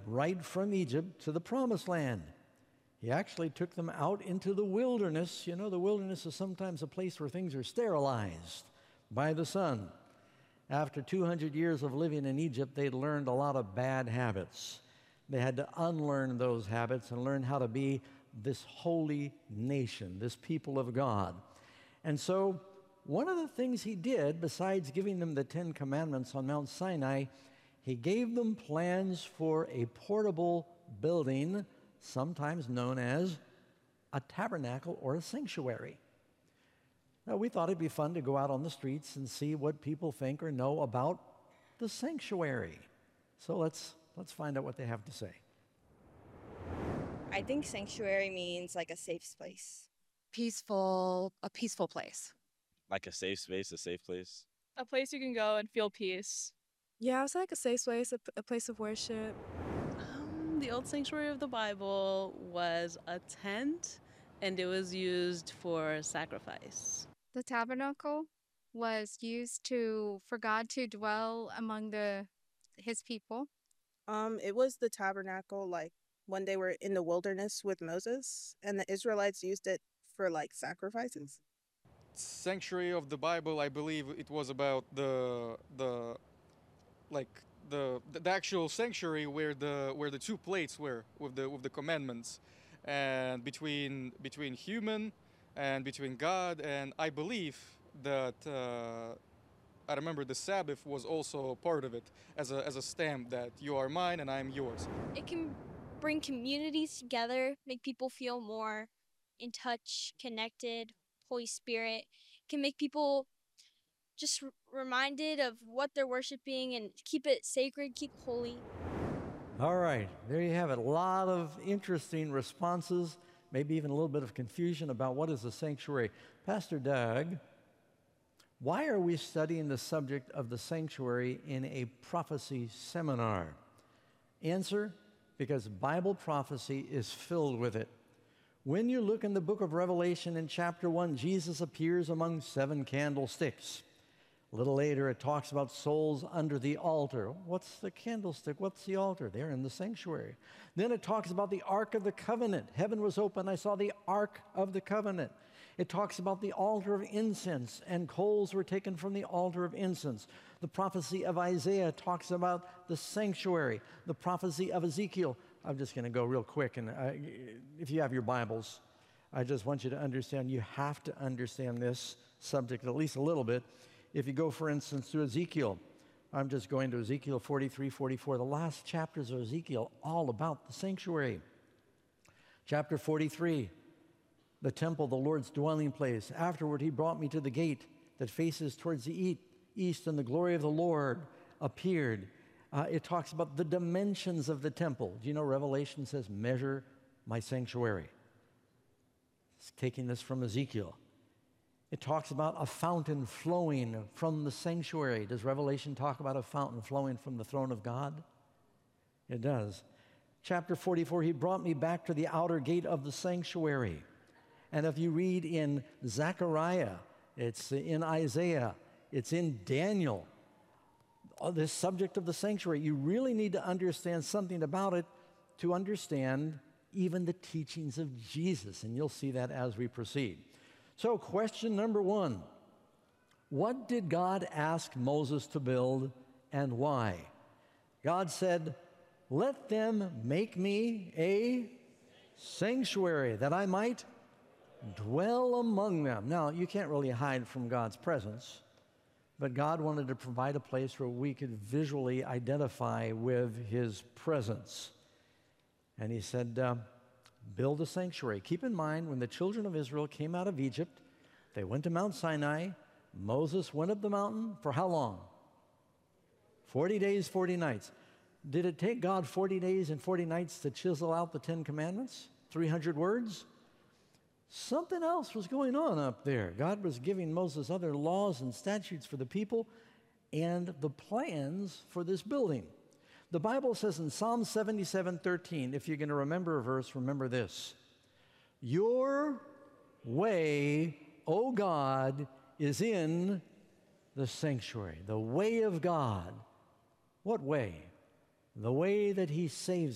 right from Egypt to the Promised Land. He actually took them out into the wilderness. You know, the wilderness is sometimes a place where things are sterilized by the sun. After 200 years of living in Egypt, they'd learned a lot of bad habits. They had to unlearn those habits and learn how to be this holy nation, this people of God. And so one of the things he did, besides giving them the 10 Commandments on Mount Sinai, he gave them plans for a portable building, sometimes known as a tabernacle or a sanctuary. Now, we thought it'd be fun to go out on the streets and see what people think or know about the sanctuary. So let's find out what they have to say. I think sanctuary means like a safe place. A peaceful place. Like a safe space, a safe place. A place you can go and feel peace. Yeah, it's like a safe place, a place of worship. The old sanctuary of the Bible was a tent, and it was used for sacrifice. The tabernacle was used for God to dwell among his people. It was the tabernacle, like when they were in the wilderness with Moses, and the Israelites used it for like sacrifices. Sanctuary of the Bible, I believe it was about the actual sanctuary where the two plates were with the commandments, and between human and between God. And I believe that I remember the Sabbath was also part of it as a stamp that you are mine and I am yours. It can bring communities together, make people feel more in touch, connected. Holy Spirit can make people just reminded of what they're worshiping and keep it sacred, keep it holy. All right, there you have it. A lot of interesting responses, maybe even a little bit of confusion about what is a sanctuary. Pastor Doug, why are we studying the subject of the sanctuary in a prophecy seminar? Answer, because Bible prophecy is filled with it. When you look in the book of Revelation in chapter 1, Jesus appears among 7 candlesticks. A little later, it talks about souls under the altar. What's the candlestick? What's the altar? They're in the sanctuary. Then it talks about the Ark of the Covenant. Heaven was open. I saw the Ark of the Covenant. It talks about the altar of incense, and coals were taken from the altar of incense. The prophecy of Isaiah talks about the sanctuary. The prophecy of Ezekiel. I'm just going to go real quick, and if you have your Bibles, I just want you to understand, you have to understand this subject at least a little bit. If you go, for instance, to Ezekiel, I'm just going to Ezekiel 43, 44, the last chapters of Ezekiel, all about the sanctuary. Chapter 43, the temple, the Lord's dwelling place. Afterward, he brought me to the gate that faces towards the east, and the glory of the Lord appeared. It talks about the dimensions of the temple. Do you know Revelation says, measure my sanctuary? It's taking this from Ezekiel. It talks about a fountain flowing from the sanctuary. Does Revelation talk about a fountain flowing from the throne of God? It does. Chapter 44, he brought me back to the outer gate of the sanctuary. And if you read in Zechariah, it's in Isaiah, it's in Daniel, this subject of the sanctuary, you really need to understand something about it to understand even the teachings of Jesus. And you'll see that as we proceed. So question number 1, what did God ask Moses to build and why? God said, let them make me a sanctuary that I might dwell among them. Now, you can't really hide from God's presence, but God wanted to provide a place where we could visually identify with his presence. And he said, build a sanctuary. Keep in mind, when the children of Israel came out of Egypt, they went to Mount Sinai. Moses went up the mountain for how long? 40 days, 40 nights. Did it take God 40 days and 40 nights to chisel out the 10 Commandments? 300 words? Something else was going on up there. God was giving Moses other laws and statutes for the people and the plans for this building. The Bible says in Psalm 77:13, if you're going to remember a verse, remember this. Your way, O God, is in the sanctuary. The way of God. What way? The way that he saves